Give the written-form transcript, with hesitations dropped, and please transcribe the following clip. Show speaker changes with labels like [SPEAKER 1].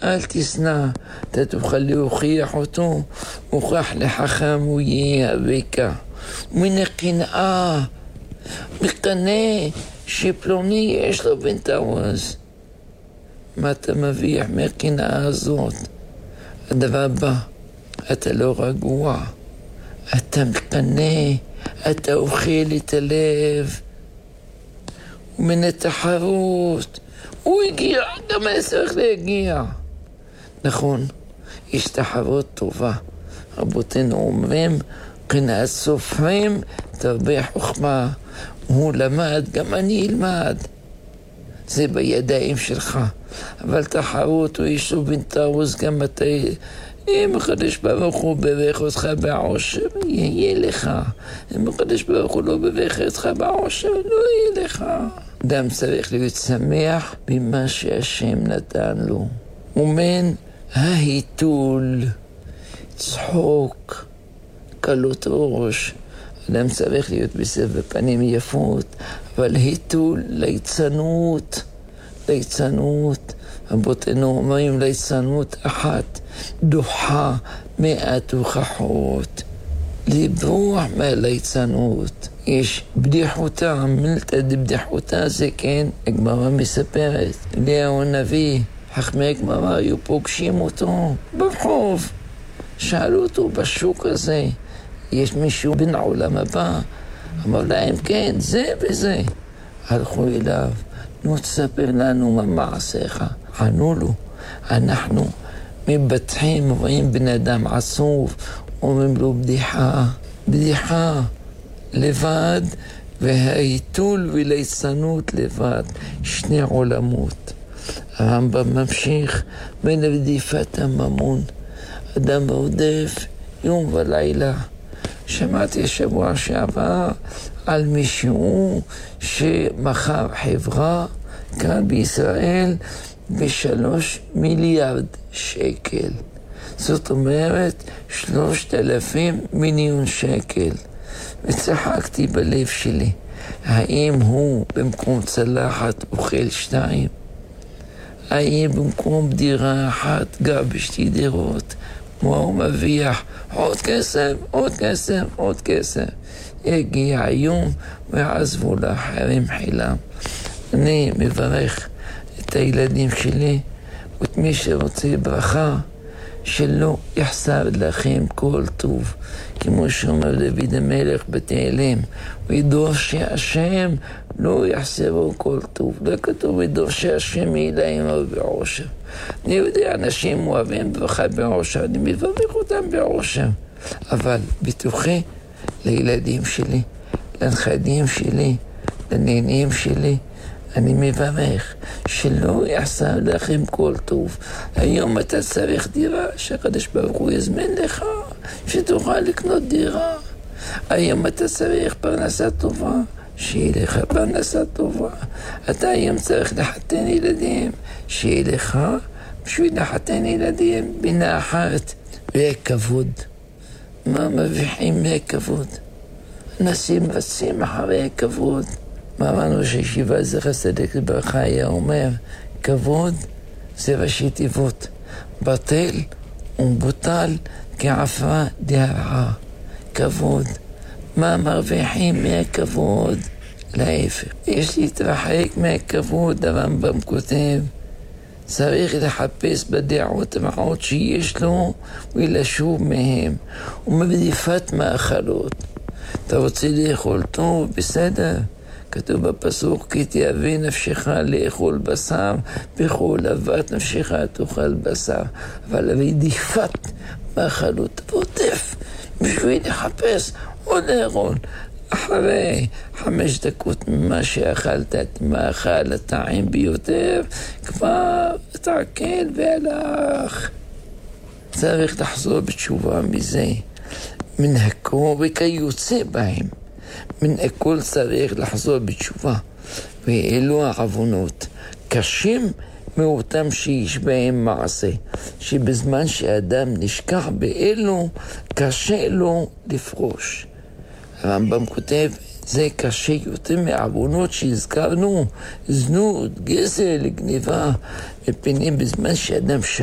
[SPEAKER 1] אל תשנא, אתה תוכל להוכיח אותו, הוכח לחכם הוא יהיה אבקה. מן הקנאה, מקנא שפלוני יש לו בן תעוז. מה אתה מביח מהקנאה הזאת? הדבר הבא, אתה לא רגוע, אתה מקנא, אתה אוכל את הלב. ומן התחרות, הוא הגיע, גם היה צריך להגיע. נכון, יש תחרות טובה. רבותינו אומרים, קנאת סופרים תרבה חוכמה. הוא למד, גם אני אלמד. זה בידיים שלך. אבל תחרות הוא יש לו בן תעוז, גם אתה... אם הקדוש ברוך הוא בברך אותך בעושר, יהיה לך. אם הקדוש ברוך הוא לא בברך אותך בעושר, לא יהיה לך. אדם צריך להיות שמח במה שהשם נתן לו. ומן ההיתול, צחוק, קלות ראש. אדם צריך להיות בסבר פנים יפות, אבל היתול, ליצנות, ליצנות. רבותינו אומרים ליצנות אחת, דוחה 100 הוכחות. לברוח מהליצנות. יש בדיחותה, מילתא דבדיחותה זה כן, הגמרא מספרת. אליהו הנביא, חכמי הגמרא היו פוגשים אותו ברחוב. שאלו אותו בשוק הזה, יש מישהו בן העולם הבא? אמר להם כן, זה וזה. הלכו אליו, נו תספר לנו מה מעשיך. ענו לו, אנחנו מבטחים, רואים בן אדם עצוב, אומרים לו בדיחה, בדיחה לבד, וההיתול וליצנות לבד, שני עולמות. הרמב"ם ממשיך בין רדיפת הממון, אדם רודף יום ולילה. שמעתי שבוע שעבר על מישהו שמכר חברה כאן בישראל ב3 מיליארד שקל. זאת אומרת 3,000 מיליון שקל. וצחקתי בלב שלי, האם הוא במקום צלחת אוכל 2? האם במקום דירה אחת גר בשתי דירות? מה הוא מביח? עוד כסף, עוד כסף, עוד כסף. הגיע היום ועזבו לאחרים חילם. אני מברך את הילדים שלי ואת מי שרוצה ברכה, שלא יחסר לכם כל טוב, כמו שאומר דוד המלך בתהילים, וידורשי השם לא יחסרו כל טוב. לא כתוב וידורשי השם יהיה עמו בעושר. אני יודע, אנשים אוהבים ברכה בעושר, אני מברך אותם בעושר, אבל בטוחי לילדים שלי, לנכדים שלי, לנינים שלי, אני מברך שלא יחסר לכם כל טוב. היום אתה צריך דירה, שהקדוש ברוך הוא יזמן לך שתוכל לקנות דירה. היום אתה צריך פרנסה טובה, שיהיה לך פרנסה טובה. אתה היום צריך לחתן ילדים, שיהיה לך בשביל לחתן ילדים בינה אחת. והכבוד, מה מביחים מהכבוד? אנשים רצים אחרי הכבוד. מרן ראש הישיבה זכר צדיק לברכה היה אומר, כבוד זה ראשי תיבות, בטל ובוטל כעפרא דהרעא. כבוד, מה מרוויחים מהכבוד? להפך, יש להתרחק מהכבוד. הרמב"ם כותב, צריך לחפש בדעות הרעות שיש לו ולשוב מהם, ומרדיפת מאכלות. אתה רוצה לאכול טוב, בסדר? כתוב בפסוק, כי תאווה נפשך לאכול בשר, בכל אהבת נפשך תאכל בשר. אבל רדיפת מאכלות, תרדוף בשביל לחפש עוד לאכול. אחרי 5 דקות ממה שאכלת את מאכל הטעים ביותר, כבר תעכל והלך. צריך לחזור בתשובה מזה. מן הכל וכיוצא בהם. מן הכל צריך לחזור בתשובה. ואלו העוונות קשים מאותם שיש בהם מעשה, שבזמן שאדם נשכח באלו, קשה לו לפרוש. הרמב"ם כותב, זה קשה יותר מעוונות שהזכרנו, זנות, גזל, גניבה, מפני בזמן שאדם